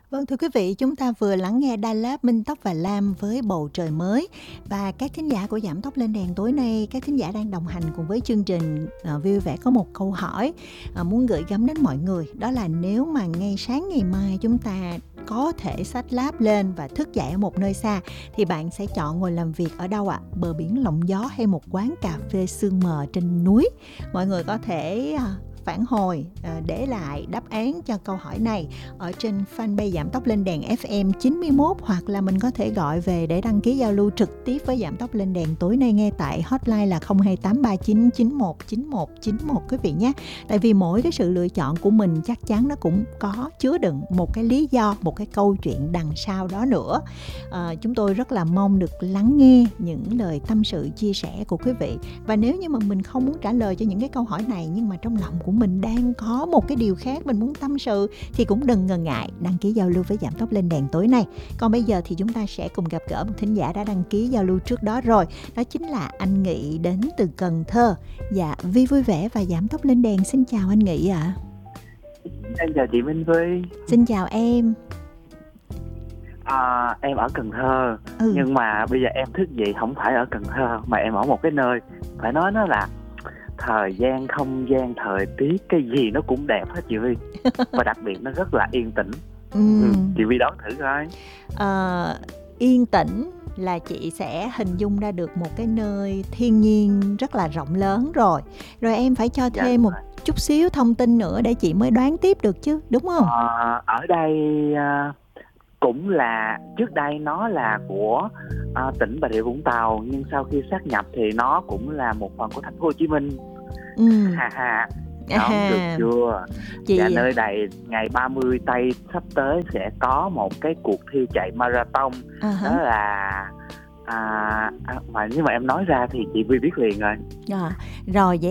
Vâng, thưa quý vị, chúng ta vừa lắng nghe Đa Lạt, Minh Tóc và Lam với Bầu Trời Mới. Và các thính giả của Giảm Tốc Lên Đèn tối nay, các thính giả đang đồng hành cùng với chương trình vui vẻ có một câu hỏi muốn gửi gắm đến mọi người. Đó là nếu mà ngay sáng ngày mai chúng ta có thể xách láp lên và thức dậy ở một nơi xa, thì bạn sẽ chọn ngồi làm việc ở đâu ạ? Bờ biển lộng gió hay một quán cà phê sương mờ trên núi? Mọi người có thể phản hồi, để lại đáp án cho câu hỏi này ở trên fanpage Giảm Tốc Lên Đèn FM 91, hoặc là mình có thể gọi về để đăng ký giao lưu trực tiếp với Giảm Tốc Lên Đèn tối nay nghe tại hotline là 0283991991 quý vị nhé. Tại vì mỗi cái sự lựa chọn của mình chắc chắn nó cũng có chứa đựng một cái lý do, một cái câu chuyện đằng sau đó nữa. Chúng tôi rất là mong được lắng nghe những lời tâm sự chia sẻ của quý vị. Và nếu như mà mình không muốn trả lời cho những cái câu hỏi này, nhưng mà trong lòng của mình đang có một cái điều khác mình muốn tâm sự, thì cũng đừng ngần ngại đăng ký giao lưu với Giảm Tốc Lên Đèn tối nay. Còn bây giờ thì chúng ta sẽ cùng gặp gỡ một thính giả đã đăng ký giao lưu trước đó rồi. Đó chính là anh Nghị đến từ Cần Thơ. Dạ, Vi vui vẻ và Giảm Tốc Lên Đèn xin chào anh Nghị ạ. Em chào chị Minh Vi. Xin chào em. Em ở Cần Thơ, nhưng mà bây giờ em thức dậy không phải ở Cần Thơ, mà em ở một cái nơi phải nói nó là thời gian, không gian, thời tiết, cái gì nó cũng đẹp hết chị Vi. Và đặc biệt nó rất là yên tĩnh. Chị Vi đoán thử coi. Yên tĩnh là chị sẽ hình dung ra được một cái nơi thiên nhiên rất là rộng lớn rồi. Rồi em phải cho thêm một chút xíu thông tin nữa để chị mới đoán tiếp được chứ, đúng không? Ở đây cũng là, trước đây nó là của tỉnh Bà Rịa Vũng Tàu, nhưng sau khi sát nhập thì nó cũng là một phần của thành phố Hồ Chí Minh. Được chưa? Và nơi đây ngày 30 Tây sắp tới sẽ có một cái cuộc thi chạy marathon. Đó là mà nếu mà em nói ra thì chị Vi biết liền rồi. Rồi vậy